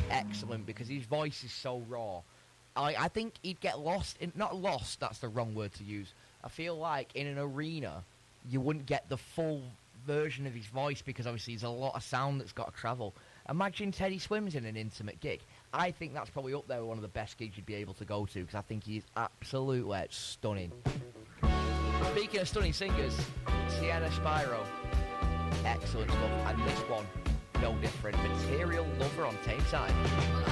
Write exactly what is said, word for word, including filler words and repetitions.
excellent because his voice is so raw. I, I think he'd get lost in, not lost, that's the wrong word to use. I feel like in an arena, you wouldn't get the full version of his voice because obviously there's a lot of sound that's got to travel. Imagine Teddy Swims in an intimate gig. I think that's probably up there with one of the best gigs you'd be able to go to because I think he is absolutely stunning. Speaking of stunning singers, Sienna Spyro, excellent stuff, and this one, no different. Material Lover on Tameside.